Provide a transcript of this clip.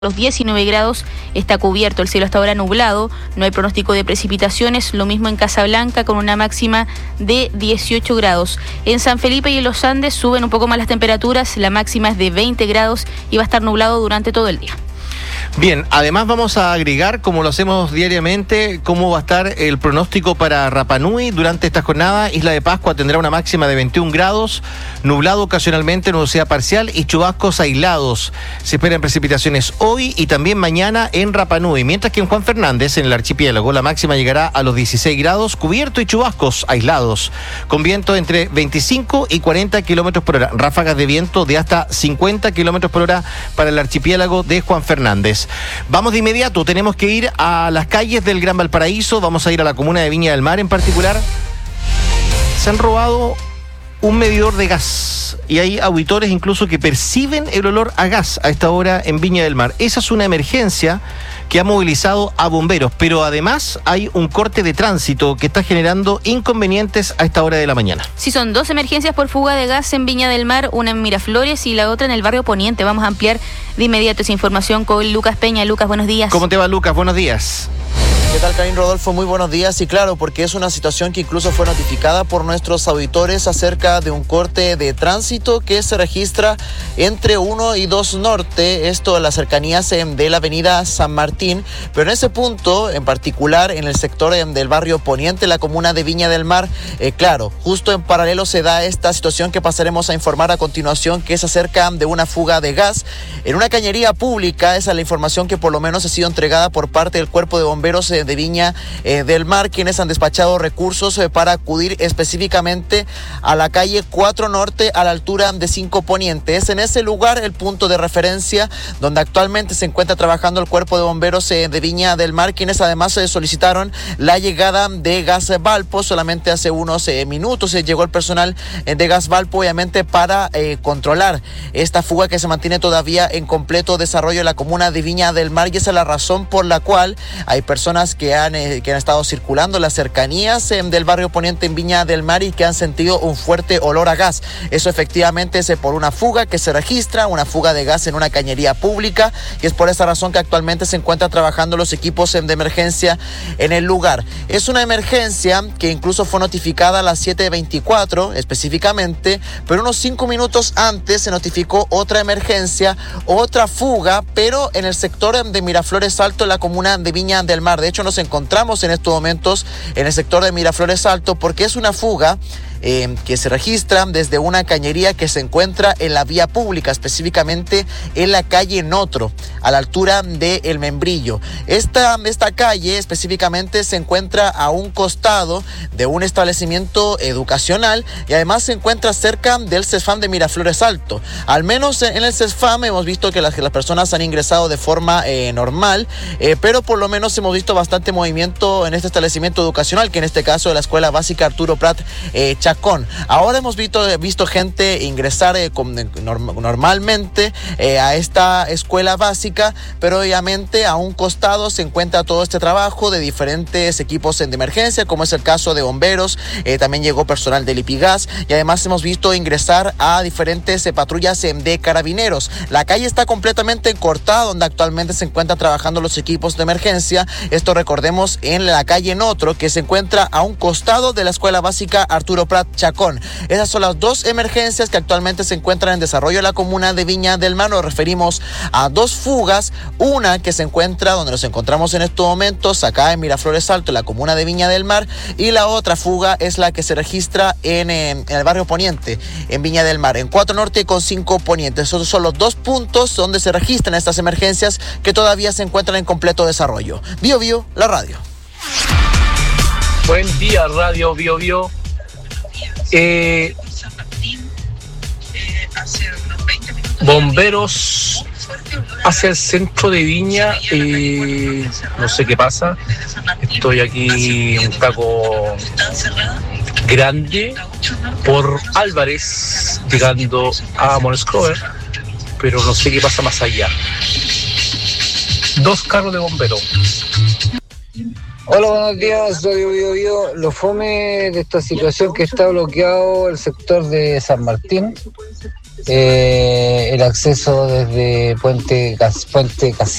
Los 19 grados está cubierto, el cielo hasta ahora nublado, no hay pronóstico de precipitaciones, lo mismo en Casablanca con una máxima de 18 grados. En San Felipe y en los Andes suben un poco más las temperaturas, la máxima es de 20 grados y va a estar nublado durante todo el día. Bien, además vamos a agregar, como lo hacemos diariamente, cómo va a estar el pronóstico para Rapa Nui durante esta jornada. Isla de Pascua tendrá una máxima de 21 grados, nublado ocasionalmente, nubosidad parcial y chubascos aislados. Se esperan precipitaciones hoy y también mañana en Rapa Nui, mientras que en Juan Fernández, en el archipiélago, la máxima llegará a los 16 grados, cubierto y chubascos aislados, con viento entre 25 y 40 kilómetros por hora, ráfagas de viento de hasta 50 kilómetros por hora para el archipiélago de Juan Fernández. Vamos de inmediato, tenemos que ir a las calles del Gran Valparaíso, vamos a ir a la comuna de Viña del Mar en particular. Se han robado un medidor de gas y hay auditores incluso que perciben el olor a gas a esta hora en Viña del Mar. Esa es una emergencia que ha movilizado a bomberos, pero además hay un corte de tránsito que está generando inconvenientes a esta hora de la mañana. Sí, son dos emergencias por fuga de gas en Viña del Mar, una en Miraflores y la otra en el barrio Poniente. Vamos a ampliar de inmediato esa información con Lucas Peña. Lucas, buenos días. ¿Cómo te va, Lucas? Buenos días. ¿Qué tal, Karin, Rodolfo? Muy buenos días. Y claro, porque es una situación que incluso fue notificada por nuestros auditores acerca de un corte de tránsito que se registra entre 1 y 2 Norte, esto en las cercanías de la avenida San Martín, pero en ese punto, en particular en el sector del barrio Poniente, la comuna de Viña del Mar, claro, justo en paralelo se da esta situación que pasaremos a informar a continuación, que es acerca de una fuga de gas en una cañería pública. Esa es la información que por lo menos ha sido entregada por parte del Cuerpo de Bomberos de Viña del Mar, quienes han despachado recursos para acudir específicamente a la calle 4 Norte a la altura de 5 Poniente. Es en ese lugar el punto de referencia donde actualmente se encuentra trabajando el Cuerpo de Bomberos de Viña del Mar, quienes además solicitaron la llegada de Gas Valpo. Solamente hace unos minutos llegó el personal de Gas Valpo, obviamente para controlar esta fuga que se mantiene todavía en completo desarrollo en la comuna de Viña del Mar, y esa es la razón por la cual hay personas que han estado circulando en las cercanías del barrio Poniente en Viña del Mar y que han sentido un fuerte olor a gas. Eso efectivamente es por una fuga que se registra, una fuga de gas en una cañería pública, y es por esa razón que actualmente se encuentran trabajando los equipos de emergencia en el lugar. Es una emergencia que incluso fue notificada a las 7:24 específicamente, pero unos 5 minutos antes se notificó otra emergencia, otra fuga, pero en el sector de Miraflores Alto, en la comuna de Viña del Mar. De hecho, nos encontramos en estos momentos en el sector de Miraflores Alto porque es una fuga que se registra desde una cañería que se encuentra en la vía pública, específicamente en la calle Notro, a la altura de El Membrillo. Esta calle específicamente se encuentra a un costado de un establecimiento educacional y además se encuentra cerca del CESFAM de Miraflores Alto. Al menos en el CESFAM hemos visto que las personas han ingresado de forma normal, pero por lo menos hemos visto bastante movimiento en este establecimiento educacional, que en este caso es la Escuela Básica Arturo Prat Chacón. Ahora hemos visto gente ingresar normalmente a esta escuela básica, pero obviamente a un costado se encuentra todo este trabajo de diferentes equipos de emergencia, como es el caso de bomberos, también llegó personal del Lipigas y además hemos visto ingresar a diferentes patrullas de carabineros. La calle está completamente cortada donde actualmente se encuentran trabajando los equipos de emergencia. Esto, recordemos, en la calle Notro, que se encuentra a un costado de la Escuela Básica Arturo Prat Chacón. Esas son las dos emergencias que actualmente se encuentran en desarrollo en la comuna de Viña del Mar. Nos referimos a dos fugas, una que se encuentra donde nos encontramos en estos momentos, acá en Miraflores Alto, en la comuna de Viña del Mar, y la otra fuga es la que se registra en el barrio Poniente, en Viña del Mar, en 4 Norte con 5 Poniente. Esos son los dos puntos donde se registran estas emergencias que todavía se encuentran en completo desarrollo. Bio Bio, la radio. Buen día, Radio Bio Bio. Bomberos hacia el centro de Viña, no sé qué pasa. Estoy aquí en un taco grande por Álvarez, llegando a Monescrover, pero no sé qué pasa más allá. 2 carros de bomberos. Hola, buenos días, Radio Bio Bio. Lo fome de esta situación que está bloqueado el sector de San Martín el acceso desde Puente Casino